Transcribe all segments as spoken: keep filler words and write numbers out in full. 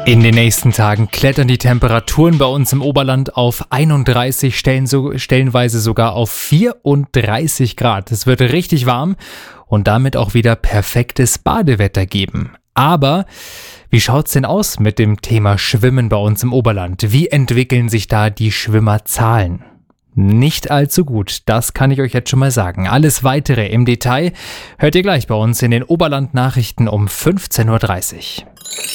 In den nächsten Tagen klettern die Temperaturen bei uns im Oberland auf einunddreißig, stellen so, stellenweise sogar auf vierunddreißig Grad. Es wird richtig warm und damit auch wieder perfektes Badewetter geben. Aber wie schaut's denn aus mit dem Thema Schwimmen bei uns im Oberland? Wie entwickeln sich da die Schwimmerzahlen? Nicht allzu gut, das kann ich euch jetzt schon mal sagen. Alles Weitere im Detail hört ihr gleich bei uns in den Oberland-Nachrichten um fünfzehn Uhr dreißig.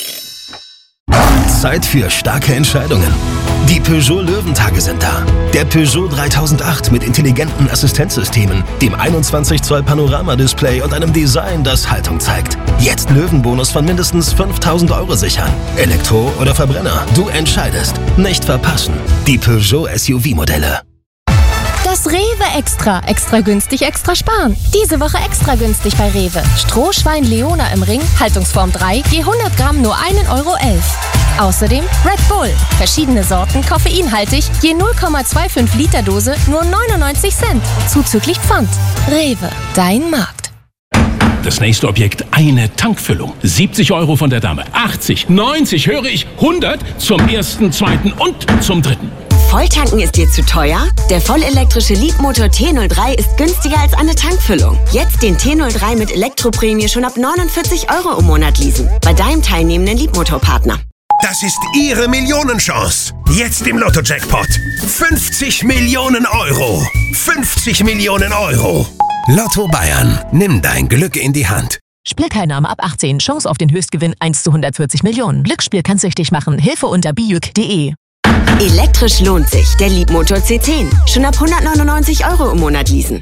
Zeit für starke Entscheidungen. Die Peugeot Löwentage sind da. Der Peugeot dreitausendacht mit intelligenten Assistenzsystemen, dem einundzwanzig Zoll Panoramadisplay und einem Design, das Haltung zeigt. Jetzt Löwenbonus von mindestens fünftausend Euro sichern. Elektro oder Verbrenner, du entscheidest. Nicht verpassen. Die Peugeot S U V-Modelle. Das Rewe Extra. Extra günstig, extra sparen. Diese Woche extra günstig bei Rewe. Strohschwein Leona im Ring, Haltungsform drei, je hundert Gramm nur ein Euro elf. Außerdem Red Bull. Verschiedene Sorten, koffeinhaltig, je null Komma fünfundzwanzig Liter Dose, nur neunundneunzig Cent. Zuzüglich Pfand. Rewe, dein Markt. Das nächste Objekt, eine Tankfüllung. siebzig Euro von der Dame. achtzig, neunzig, höre ich, hundert zum ersten, zweiten und zum dritten. Volltanken ist dir zu teuer? Der vollelektrische Leapmotor T null drei ist günstiger als eine Tankfüllung. Jetzt den T null drei mit Elektroprämie schon ab neunundvierzig Euro im Monat leasen. Bei deinem teilnehmenden Leapmotor-Partner. Das ist Ihre Millionenchance. Jetzt im Lotto-Jackpot. fünfzig Millionen Euro. fünfzig Millionen Euro. Lotto Bayern. Nimm dein Glück in die Hand. Spielteilnahme ab achtzehn. Chance auf den Höchstgewinn eins zu hundertvierzig Millionen. Glücksspiel kann süchtig machen. Hilfe unter bijuk punkt de. Elektrisch lohnt sich. Der Leapmotor C zehn. Schon ab hundertneunundneunzig Euro im Monat leasen.